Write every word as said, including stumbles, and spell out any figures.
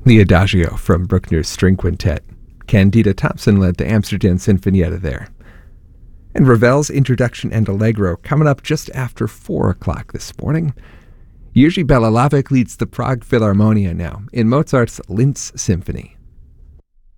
The Adagio from Bruckner's String Quintet. Candida Thompson led the Amsterdam Sinfonietta there. And Ravel's Introduction and Allegro coming up just after four o'clock this morning. Jiří Belalavek leads the Prague Philharmonia now in Mozart's Linz Symphony.